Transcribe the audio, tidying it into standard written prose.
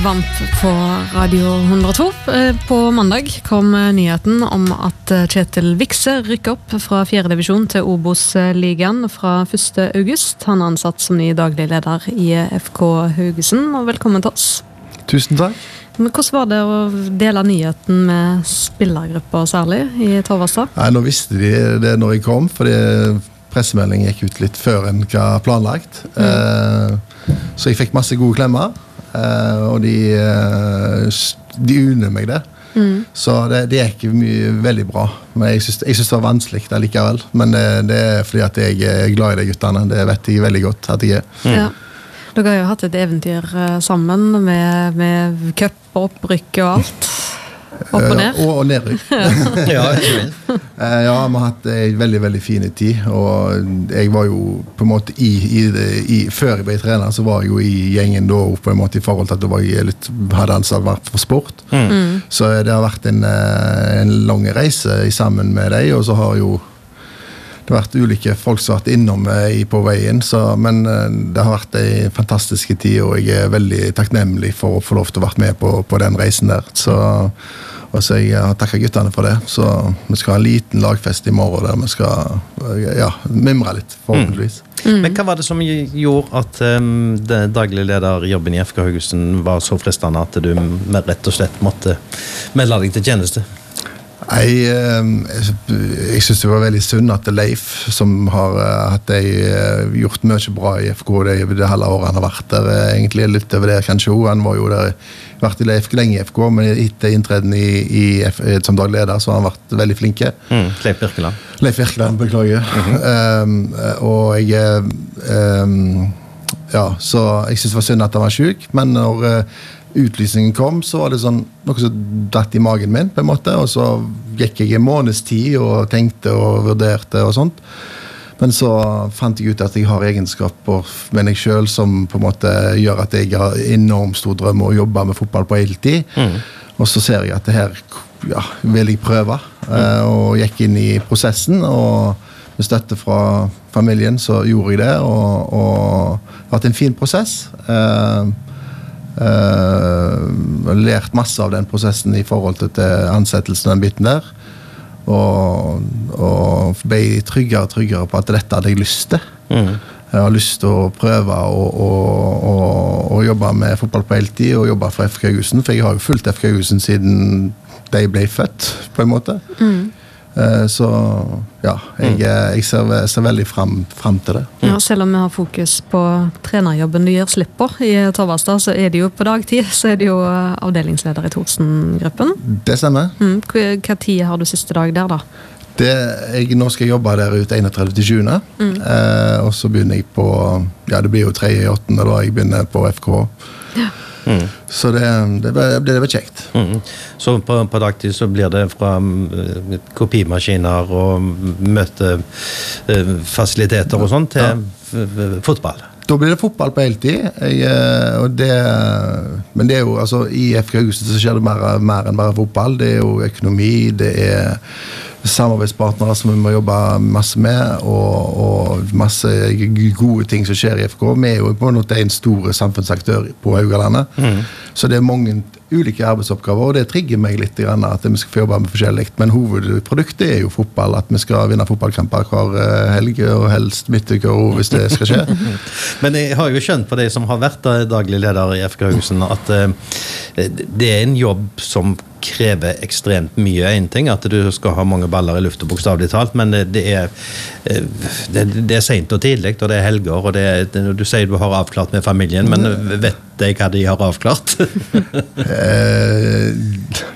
varmt på Radio 102. På mandag kom nyheten om at Kjetil Vikse rykker opp fra 4. divisjon til Obos-ligaen fra 1. august. Han er ansatt som ny daglig leder i FK Haugesund, og velkommen til oss. Tusen takk. Men hvordan var det å dele nyheten med spillergrupper særlig i Torvastad? Nei, nå visste de det når jeg kom, fordi pressemeldingen gikk ut litt før enn hva planlagt. Så jeg fikk masse gode klemmer, og de unner meg det. Så det gikk veldig bra. Men jeg synes det var vanskelig likevel. Men det er fordi at jeg er glad i de guttene. Det vet jeg veldig godt at jeg er. Ja. Dere har jo hatt et eventyr sammen med cup og opprykk og alt. Opp og ned. Og nedrykk. Ja, ikke minst. Ja, vi har hatt en veldig, veldig fin tid, og jeg var jo på en måte før jeg ble trener, så var jeg jo i gjengen da, på en måte i forhold til at det var hadde ansvar vært for sport. Så det har vært en lang reise sammen med deg, og så har jo det har vært ulike folk som har vært innom på veien, men det har vært en fantastisk tid, og jeg er veldig takknemlig for å få lov til å være med på den reisen der. Så jeg har takket guttene for det. Så vi skal ha en liten lagfest i morgen der vi skal mimre litt, forhåpentligvis. Men hva var det som gjorde at daglig lederjobben i FK Haugesund var så fristende at du rett og slett måtte melde deg til tjeneste? Jeg synes det var veldig synd at Leif, som har gjort mye bra i FK det hele året han har vært der, egentlig litt over det kanskje han var jo der, vært i Leif lenge i FK, men etter inntreden som daglig leder så har han vært veldig flinke. Leif Birkeland, beklager. Og så jeg synes det var synd at han var syk, men når utlysningen kom, så var det sånn noe som datt i magen min på en måte, og så gikk jeg en måneds tid og tenkte og vurderte og sånt. Men så fant jeg ut at jeg har egenskaper med meg selv som på en måte gjør at jeg har enormt stor drøm å jobbe med fotball på hele tid. Og så ser jeg at det her vil jeg prøve, og gikk inn i prosessen, og med støtte fra familien så gjorde jeg det, og det har vært en fin prosess. Lært masse av den prosessen i forhold til ansettelsen den biten der, og ble tryggere og tryggere på at dette hadde jeg lyst til. Jeg har lyst til å prøve å jobbe med fotball på heltid og jobbe for FK Haugesund, for jeg har jo fulgt FK Haugesund siden de ble født på en måte. Så jeg ser veldig frem til det. Ja, selv om vi har fokus på trenerjobben du gjør slipp på i Torvastad, så er det jo på dagtid, så er det jo avdelingsleder i Thorsen-gruppen. Det stemmer. Hva tid har du siste dag der da? Nå skal jeg jobbe der ut 31.7. Og så begynner jeg på, det blir jo 3.8. da jeg begynner på FK. Så det blir kjekt. Så på dagtid så blir det fra kopimaskiner og møtefasiliteter og sånt til fotball? Da blir det fotball på heltid, men det er jo, altså i FK Haugesund så skjer det mer enn bare fotball. Det er jo økonomi, det er samarbeidspartnere som vi må jobbe masse med, og masse gode ting som skjer i FK. Vi er jo på en måte en stor samfunnsaktør på Haugalandet, så det er mange ulike arbeidsoppgaver, og det trigger meg litt at vi skal få jobbe med forskjellig, men hovedproduktet er jo fotball, at vi skal vinne fotballkamper hver helg, og helst midtuker hvis det skal skje. Men jeg har jo skjønt på de som har vært daglig leder i FK Haugesund, at det er en jobb som krever ekstremt mye. En ting at du skal ha mange baller i luften bokstavlig talt, men det er sent og tidlig, og det er helger, og du sier du har avklart med familien, men vet jeg hva de har avklart?